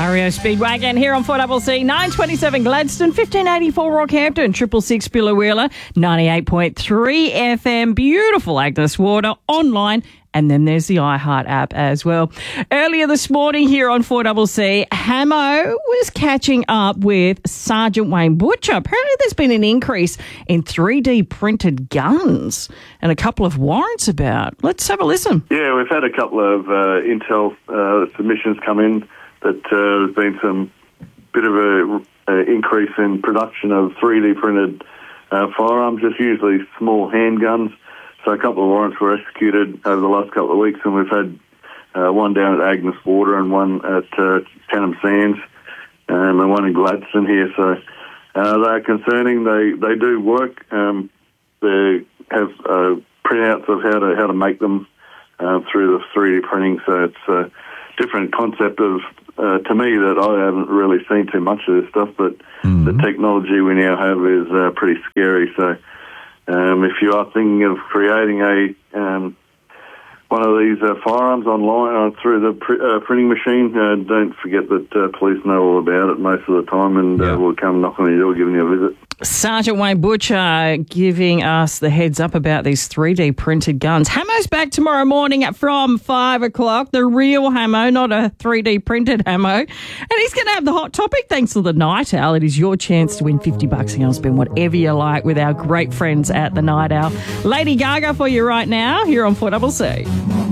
REO Speedwagon here on 4CC, 927 Gladstone, 1584 Rockhampton, 666 Billawheeler, 98.3 FM, beautiful Agnes Water, online, and then there's the iHeart app as well. Earlier this morning here on 4CC, Hamo was catching up with Sergeant Wayne Butcher. Apparently there's been an increase in 3D printed guns and a couple of warrants about. Let's have a listen. Yeah, we've had a couple of intel submissions come in that there's been some bit of a increase in production of 3D printed firearms, just usually small handguns. So a couple of warrants were executed over the last couple of weeks, and we've had one down at Agnes Water and one at Canham Sands, and one in Gladstone here. So they're concerning. They do work. They have printouts of how to make them through the 3D printing. So it's a different concept of to me that I haven't really seen too much of this stuff, but the technology we now have is pretty scary. So. If you are thinking of creating one of these firearms online through the printing machine, don't forget that police know all about it most of the time, and will come knock on your door giving you a visit. Sergeant Wayne Butcher giving us the heads up about these 3D printed guns. Hamo's back tomorrow morning from 5 o'clock. The real Hamo, not a 3D printed Hamo. And he's going to have the hot topic thanks to the Night Owl. It is your chance to win $50 and I'll spend whatever you like with our great friends at the Night Owl. Lady Gaga for you right now here on 4CC.